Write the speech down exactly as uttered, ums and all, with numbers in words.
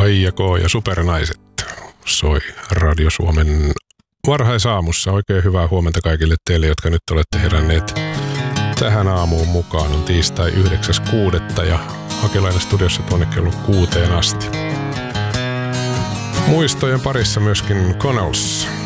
Kaija K. ja Supernaiset soi Radio Suomen varhaisaamussa. Oikein hyvää huomenta kaikille teille, jotka nyt olette heränneet tähän aamuun mukaan. On tiistai yhdeksäs kuudetta ja Hakelainen studiossa tuonne kello kuuteen asti. Muistojen parissa myöskin Connells.